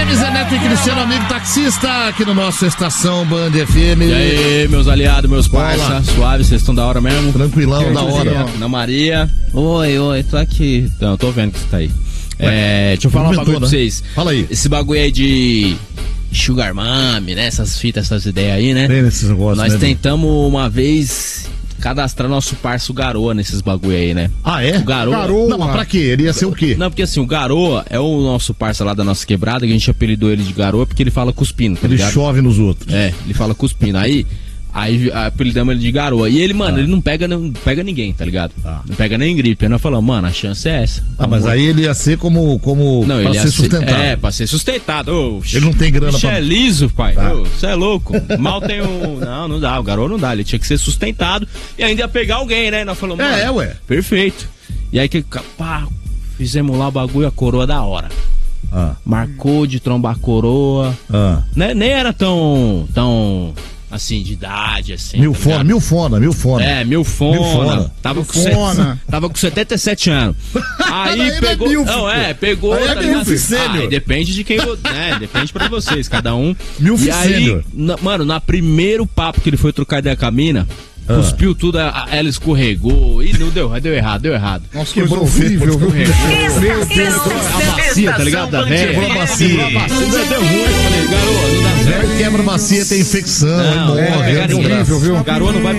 Zé Neto e Cristiano, amigo taxista, aqui no nosso Estação Band FM. E aí, meus aliados, meus parça, suave, vocês estão da hora mesmo? Tranquilão, da hora. Ana Maria. Oi, tô aqui. Não, tô vendo que você tá aí. Deixa eu falar um bagulho pra vocês. Fala aí. Esse bagulho aí de Sugar Mami, né? Essas fitas, essas ideias aí, né? Tem nesses negócios, nós né, tentamos uma vez cadastrar nosso parça, o Garoa, nesses bagulho aí, né? Ah, é? O Garoa. Não, mas pra quê? Ele ia ser o quê? Não, porque assim, o Garoa é o nosso parça lá da nossa quebrada, que a gente apelidou ele de Garoa porque ele fala cuspindo, tá Ele ligado? chove nos outros. É, ele fala cuspindo. Aí apelidamos ele de Garoa. E ele, mano, ele não pega ninguém, tá ligado? Não pega nem gripe. Aí nós falamos, mano, a chance é essa. Mas aí ele ia ser como não, pra ele ser sustentado. Pra ser sustentado. Ele não tem grana pra... é liso, pai. Você é louco. Mal tem um... Não dá. O Garoa não dá. Ele tinha que ser sustentado e ainda ia pegar alguém, né? Nós falamos, mano, ué. Perfeito. E aí, fizemos lá o bagulho, a coroa da hora. Marcou de trombar a coroa. Nem era tão assim, de idade, assim. Milfona. É, milfona. Tava com 77 anos. Aí pegou. Pegou. Aí é milf sênior. Depende de quem. Depende pra vocês, cada um. Milf e aí, sênior. Mano, na primeiro papo que ele foi trocar ideia com a mina, cuspiu tudo, ela escorregou e não deu errado. Nossa, que horrível, viu? A bacia, tá ligado? Da velha. Quebrou a bacia. Deu ruim, eu falei, garoto, não dá certo. Quebra a bacia, tem infecção, não, morre. É horrível, viu? Garoto não vai